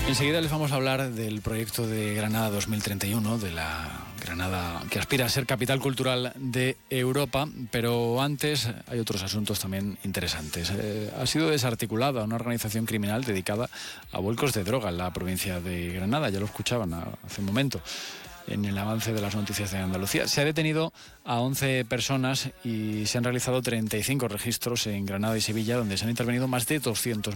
Enseguida les vamos a hablar del proyecto de Granada 2031, de la Granada que aspira a ser capital cultural de Europa, pero antes hay otros asuntos también interesantes. Ha sido desarticulada una organización criminal dedicada a vuelcos de droga en la provincia de Granada, ya lo escuchaban hace un momento en el avance de las noticias de Andalucía. Se ha detenido a 11 personas y se han realizado 35 registros en Granada y Sevilla, donde se han intervenido más de 200